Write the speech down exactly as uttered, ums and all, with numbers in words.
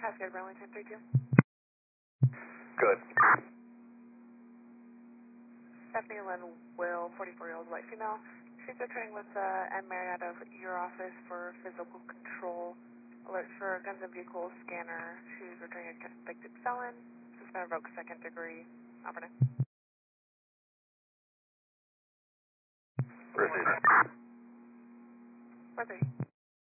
Cascade Burlington three two. Good. Stephanie Lynn Will, forty-four-year-old white female. She's returning with uh, Ann Mary out of your office for physical control. Alert for guns and vehicles scanner. She's returning a convicted felon. Suspended revoke second degree. Operative. Proceed. four thirty.